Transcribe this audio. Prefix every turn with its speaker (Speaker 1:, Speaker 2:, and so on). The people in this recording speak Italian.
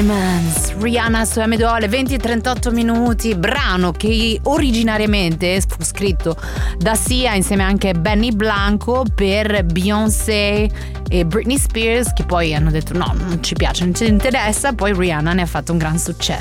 Speaker 1: Diamonds, Rihanna su M2O alle 20:38, brano che originariamente fu scritto da Sia insieme anche a Benny Blanco per Beyoncé e Britney Spears, che poi hanno detto no, non ci piace, non ci interessa, poi Rihanna ne ha fatto un gran successo.